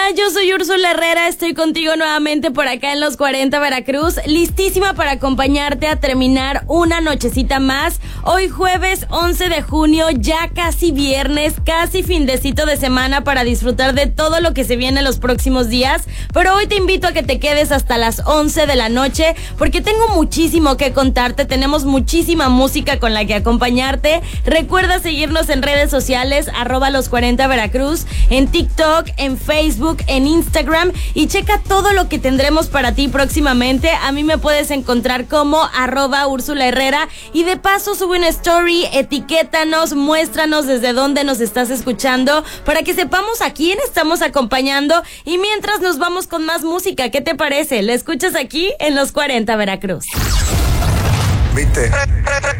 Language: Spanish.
yo soy Úrsula Herrera, estoy contigo nuevamente por acá en Los 40 Veracruz, listísima para acompañarte a terminar una nochecita más. Hoy jueves 11 de junio, ya casi viernes, casi findecito de semana para disfrutar de todo lo que se viene los próximos días. Pero hoy te invito a que te quedes hasta las 11 de la noche porque tengo muchísimo que contarte, tenemos muchísima música con la que acompañarte. Recuerda seguirnos en redes sociales, @los40 Veracruz, en TikTok, en Facebook, en Instagram, y checa todo lo que tendremos para ti próximamente. A mí me puedes encontrar como @Úrsula Herrera, y de paso sube una story, etiquétanos, muéstranos desde dónde nos estás escuchando para que sepamos a quién estamos acompañando, y mientras nos vamos con más música. ¿Qué te parece? La escuchas aquí en Los 40 Veracruz. ¿Viste?